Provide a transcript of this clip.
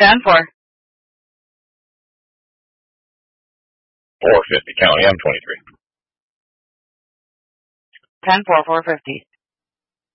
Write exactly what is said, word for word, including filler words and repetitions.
ten four. four fifty. County, I'm twenty-three. ten four, four fifty.